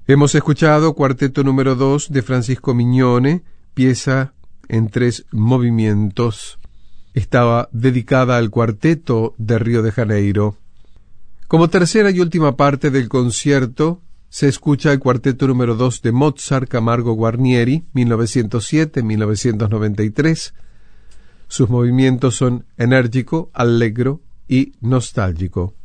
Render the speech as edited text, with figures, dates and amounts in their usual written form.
Hemos escuchado Cuarteto número 2 de Francisco Mignone, pieza en 3 movimientos. Estaba dedicada al Cuarteto de Río de Janeiro. Como tercera y última parte del concierto, se escucha el Cuarteto número 2 de Mozart Camargo Guarnieri, 1907-1993. Sus movimientos son enérgico, allegro y nostálgico.